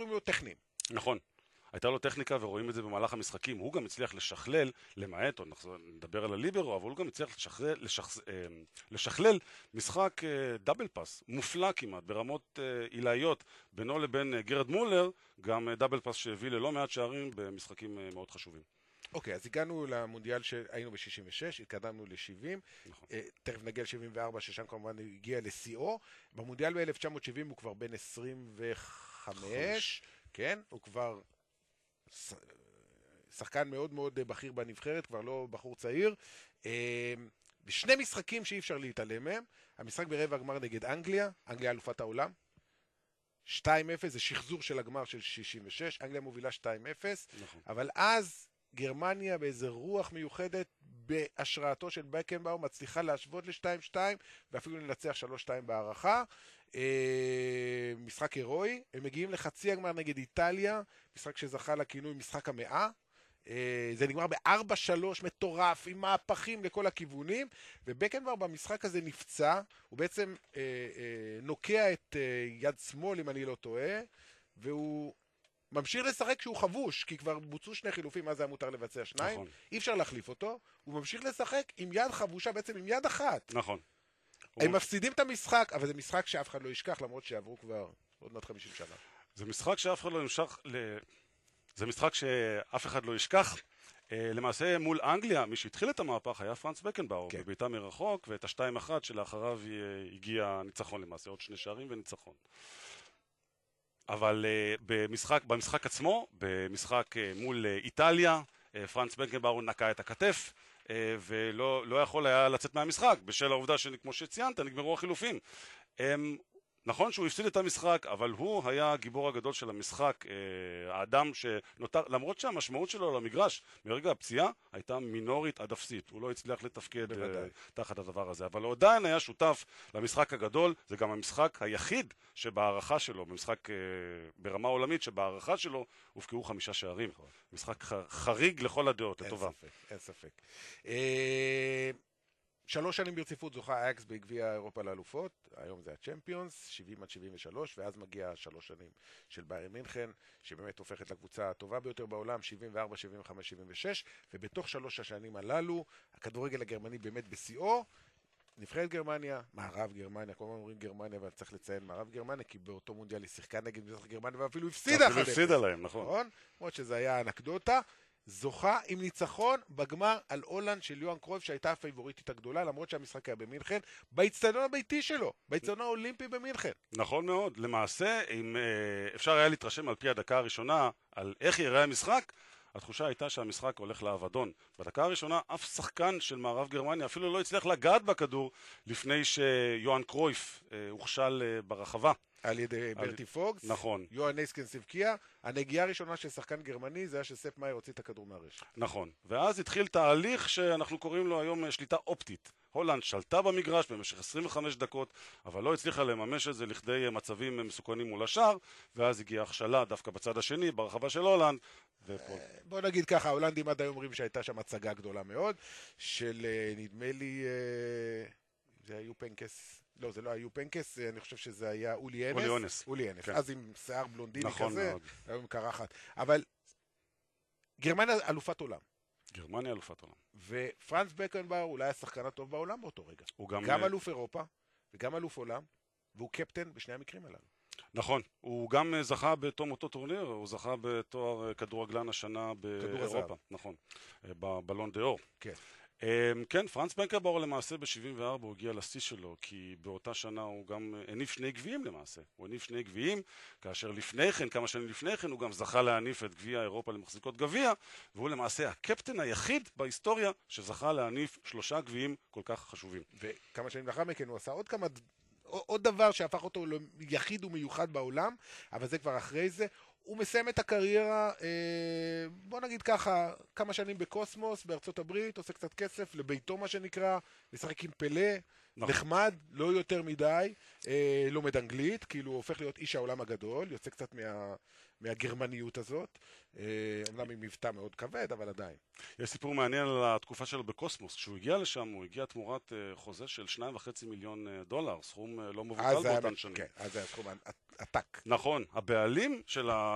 מאוד טכניים. נכון. הייתה לו טכניקה ורואים את זה במהלך המשחקים. הוא גם הצליח לשכלל, למעט, עוד נדבר על הליברו, אבל הוא גם הצליח לשכלל משחק דאבל פאס, מופלא כמעט, ברמות עילאיות בינו לבין גרד מולר, גם דאבל פאס שהביא ללא מעט שערים במשחקים מאוד חשובים. אוקיי, אז הגענו למונדיאל שהיינו ב-66, התקדמנו ל-70, נכון. תכף נגיע ל-74, ששם כמובן הגיע לשיאו. במונדיאל ב-1970 הוא כבר בן 25, כן? הוא כבר שחקן מאוד מאוד בכיר בנבחרת, כבר לא בחור צעיר. ושני משחקים שאי אפשר להתעלם מהם, המשחק ברבע הגמר נגד אנגליה, אנגליה אלופת העולם, 2-0, זה שחזור של הגמר של 66, אנגליה מובילה 2-0, נכון. אבל אז גרמניה באיזה רוח מיוחדת בהשראתו של בקנבאום מצליחה להשוות ל-2-2 ואפילו לנצח 3-2 בהערכה. משחק הירואי, הם מגיעים לחצי הגמר נגד איטליה, משחק שזכה לכינוי משחק המאה. זה נגמר ב-4-3 מטורף עם מהפכים לכל הכיוונים, ובקנבאום במשחק הזה נפצע, הוא בעצם נוקע את יד שמאל אם אני לא טועה, והוא ממשיך לשחק כשהוא חבוש, כי כבר בוצעו שני חילופים, אז היה מותר לבצע שניים, נכון. אי אפשר להחליף אותו, הוא ממשיך לשחק עם יד חבושה, בעצם עם יד אחת. נכון. הם מפסידים את המשחק, אבל זה משחק שאף אחד לא ישכח, למרות שעברו כבר עוד מעט 50 שנה. זה משחק שאף אחד לא ימשך, זה משחק שאף אחד לא ישכח. למעשה מול אנגליה, מי שהתחיל את המהפך היה פרנץ בקנבאום, כן. בביתה מרחוק, ואת ה-2-1 שלאחריו הגיע ניצחון למעשה, עוד 2 שערים וניצחון. אבל במשחק עצמו, במשחק מול איטליה, פרנץ בקנבאום נקע את הכתף, ולא יכול היה לצאת מהמשחק, בשל העובדה שכמו שציינת, נגמרו החילופים. נכון שהוא הפסיד את המשחק, אבל הוא היה הגיבור הגדול של המשחק, האדם שנותר, למרות שהמשמעות שלו למגרש, מרגע הפציעה, הייתה מינורית עד אפסית. הוא לא הצליח לתפקד תחת הדבר הזה, אבל הוא עדיין היה שותף למשחק הגדול, זה גם המשחק היחיד שבהערכה שלו, במשחק ברמה עולמית שבהערכה שלו, הופקעו 5 שערים. משחק חריג לכל הדעות, לטובה. אין ספק. 3 שנים ברציפות זוכה אייקס בגביע אירופה לאלופות, היום זה הצ'מפיונס, 70 עד 73, ואז מגיע 3 שנים של ביירן מינכן, שבאמת הופכת לקבוצה הטובה ביותר בעולם, 74, 75, 76, ובתוך 3 השנים הללו, הכדורגל הגרמני באמת בשיאו, נבחרת גרמניה, מערב גרמניה, כל הזמן אומרים גרמניה, אבל צריך לציין מערב גרמניה, כי באותו מונדיאל היא שיחקה נגד מזרח גרמניה, ואפילו הפסידה. אפילו הפסידה להם, נכון. למרות שזה היה אנקדוטה. זוכה עם ניצחון בגמר על הולנד של יוהאן קרויף, שהייתה הפייבוריטית הגדולה, למרות שהמשחק היה במינכן, באצטדיון הביתי שלו, באצטדיון האולימפי במינכן. נכון מאוד. למעשה, אם אפשר היה להתרשם על פי הדקה הראשונה על איך יראה המשחק, התחושה הייתה שהמשחק הולך לאבדון. בדקה הראשונה אף שחקן של מערב גרמניה אפילו לא הצליח לגעת בכדור לפני שיוהאן קרויף הוכשל ברחבה. על ידי ברטי פוגס, נכון. יוהאן נייסקנס הבקיע, הנגיעה הראשונה של שחקן גרמני זה היה שספ מאייר הוציא את הכדור מהרשת. נכון, ואז התחיל תהליך שאנחנו קוראים לו היום שליטה אופטית. הולנד שלטה במגרש במשך 25 דקות, אבל לא הצליחה לממש את זה לכדי מצבים מסוכנים מול השאר, ואז הגיעה הכשלה דווקא בצד השני, ברחבה של הולנד. בוא נגיד ככה, ההולנדים עד היום אומרים שהייתה שם הצגה גדולה מאוד, של נדמה לי, זה היו פנקס, לא, זה לא היו פנקס, אני חושב שזה היה אולי אנס. אולי אנס, אז עם שיער בלונדיני כזה, היום קרחת. אבל גרמניה אלופת עולם. גרמניה אלופת עולם. ופרנץ בקנבאום אולי השחקן הטוב בעולם באותו רגע. גם אלוף אירופה וגם אלוף עולם, והוא קפטן בשני המקרים הללו. נכון, הוא גם זכה בתום אותו טורניר, הוא זכה בתואר כדורגלן השנה באירופה. נכון, בבלון דה אור. כן. כן, פרנץ בקנבאום למעשה ב-74 הוא הגיע לשיא שלו, כי באותה שנה הוא גם הניף 2 גביעים למעשה. הוא הניף 2 גביעים, כאשר לפני כן, כמה שנים לפני כן, הוא גם זכה להניף את גביע אירופה למחזיקות גביע, והוא למעשה הקפטן היחיד בהיסטוריה שזכה להניף 3 גביעים כל כך חשובים. וכמה שנים לאחר מכן הוא עשה עוד דבר שהפך אותו ליחיד ומיוחד בעולם, אבל זה כבר אחרי זה. הוא מסיים את הקריירה, בוא נגיד ככה, כמה שנים בקוסמוס, בארצות הברית, עושה קצת כסף, לביתו מה שנקרא, לשחק עם פלה, נחמד, לא יותר מדי, לומד אנגלית, כאילו הוא הופך להיות איש העולם הגדול, יוצא קצת מהגרמניות הזאת, אומנם עם מבטא מאוד כבד, אבל עדיין. יש סיפור מעניין על התקופה שלו בקוסמוס. כשהוא הגיע לשם, הוא הגיע תמורת חוזה של $2.5 מיליון, סכום לא מבוטל באותן שנים. כן, אז זה היה סכום עתק. נכון, הבעלים של